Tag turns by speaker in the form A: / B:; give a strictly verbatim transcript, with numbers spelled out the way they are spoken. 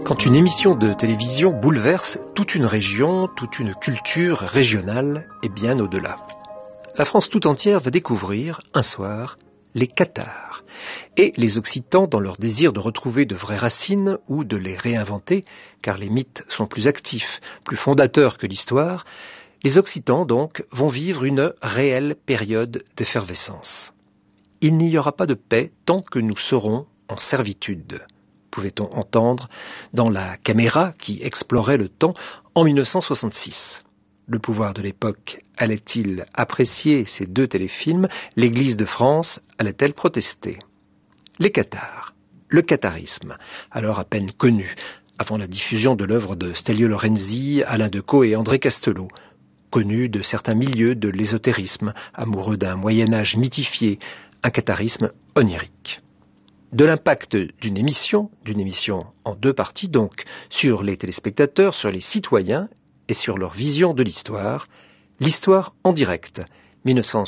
A: Quand une émission de télévision bouleverse toute une région, toute une culture régionale et bien au-delà. La France tout entière va découvrir, un soir, les Cathares. Et les Occitans, dans leur désir de retrouver de vraies racines ou de les réinventer, car les mythes sont plus actifs, plus fondateurs que l'histoire, les Occitans, donc, vont vivre une réelle période d'effervescence. Il n'y aura pas de paix tant que nous serons en servitude, pouvait-on entendre dans La Caméra qui explorait le temps en mille neuf cent soixante-six. Le pouvoir de l'époque allait-il apprécier ces deux téléfilms? L'Église de France allait-elle protester? Les Cathares, le catharisme, alors à peine connu, avant la diffusion de l'œuvre de Stelio Lorenzi, Alain Decaux et André Castelot, connu de certains milieux de l'ésotérisme, amoureux d'un Moyen-Âge mythifié, un catharisme onirique. De l'impact d'une émission, d'une émission en deux parties donc, sur les téléspectateurs, sur les citoyens et sur leur vision de l'histoire, l'histoire en direct, mille neuf cent